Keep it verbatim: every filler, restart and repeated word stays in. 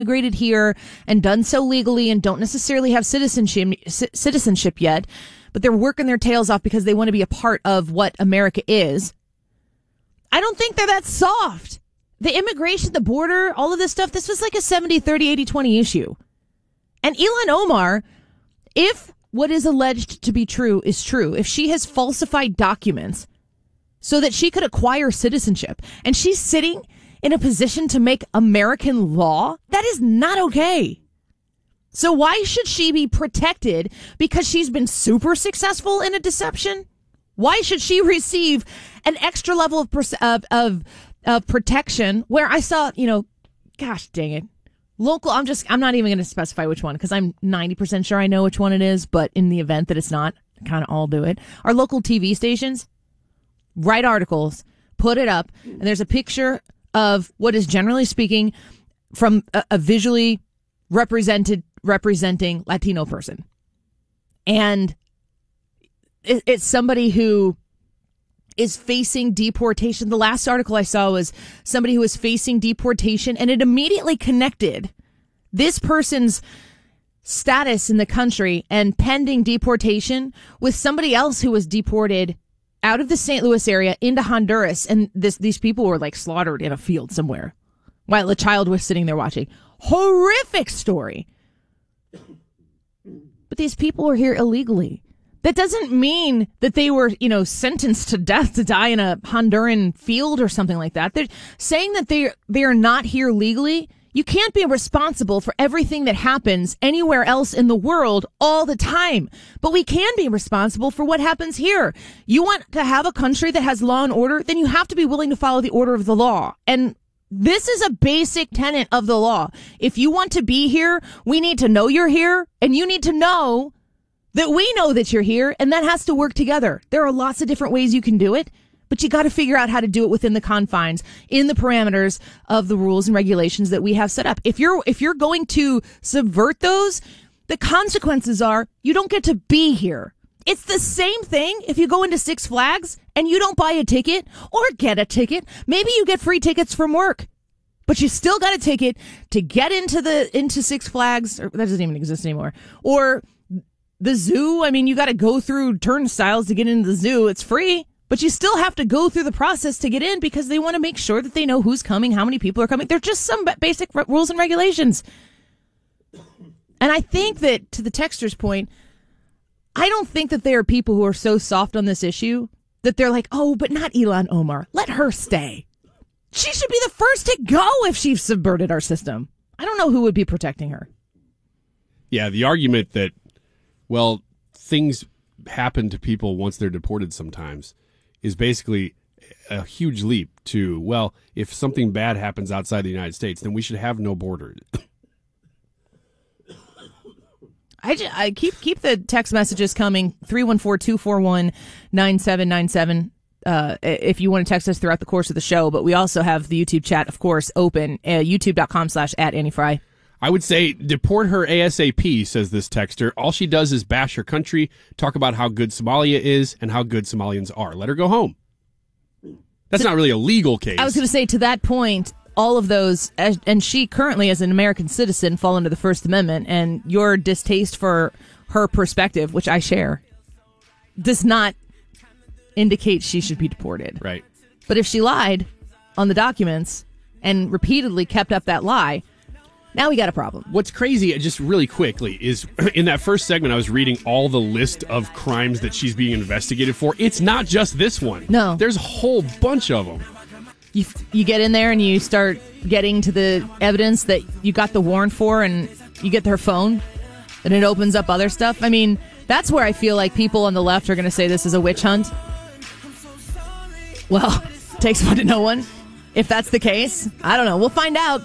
immigrated here and done so legally and don't necessarily have citizenship citizenship yet, but they're working their tails off because they want to be a part of what America is. I don't think they're that soft. The immigration, the border, all of this stuff, this was like a seventy thirty, eighty twenty issue. And Ilhan Omar, if what is alleged to be true is true, if she has falsified documents so that she could acquire citizenship, and she's sitting in a position to make American law, that is not okay. So why should she be protected because she's been super successful in a deception? Why should she receive an extra level of of of, of protection where I saw, you know, gosh dang it, local, I'm just, I'm not even going to specify which one because I'm ninety percent sure I know which one it is, but in the event that it's not, I kind of all do it. Our local T V stations write articles, put it up, and there's a picture of what is generally speaking from a, a visually represented, representing Latino person. And it, it's somebody who is facing deportation. The last article I saw was somebody who was facing deportation, and it immediately connected this person's status in the country and pending deportation with somebody else who was deported out of the Saint Louis area into Honduras. And this, these people were like slaughtered in a field somewhere while a child was sitting there watching. Horrific story. But these people were here illegally. That doesn't mean that they were, you know, sentenced to death to die in a Honduran field or something like that. They're saying that they they are not here legally. You can't be responsible for everything that happens anywhere else in the world all the time. But we can be responsible for what happens here. You want to have a country that has law and order, then you have to be willing to follow the order of the law. And this is a basic tenet of the law. If you want to be here, we need to know you're here, and you need to know that we know that you're here, and that has to work together. There are lots of different ways you can do it, but you got to figure out how to do it within the confines, in the parameters of the rules and regulations that we have set up. If you're if you're going to subvert those, the consequences are you don't get to be here. It's the same thing if you go into Six Flags and you don't buy a ticket or get a ticket. Maybe you get free tickets from work, but you still got a ticket to get into the into Six Flags, or that doesn't even exist anymore, or the zoo. I mean, you got to go through turnstiles to get into the zoo. It's free, but you still have to go through the process to get in because they want to make sure that they know who's coming, how many people are coming. They're just some basic r- rules and regulations. And I think that, to the texter's point, I don't think that there are people who are so soft on this issue that they're like, oh, but not Ilhan Omar. Let her stay. She should be the first to go if she's subverted our system. I don't know who would be protecting her. Yeah, the argument that, well, things happen to people once they're deported sometimes is basically a huge leap to, well, if something bad happens outside the United States, then we should have no borders. I, just, I keep keep the text messages coming, three one four, two four one, nine seven nine seven, uh, if you want to text us throughout the course of the show. But we also have the YouTube chat, of course, open, uh, youtube.com slash at Annie Fry. I would say deport her ASAP, says this texter. All she does is bash her country, talk about how good Somalia is and how good Somalians are. Let her go home. That's so, not really a legal case. I was going to say, to that point, all of those, and she currently, as an American citizen, fall under the First Amendment, and your distaste for her perspective, which I share, does not indicate she should be deported. Right. But if she lied on the documents and repeatedly kept up that lie, now we got a problem. What's crazy, just really quickly, is in that first segment I was reading all the list of crimes that she's being investigated for. It's not just this one. No. There's a whole bunch of them. You you get in there and you start getting to the evidence that you got the warrant for, and you get her phone, and it opens up other stuff. I mean, that's where I feel like people on the left are going to say this is a witch hunt. Well, takes one to know one. If that's the case, I don't know. We'll find out.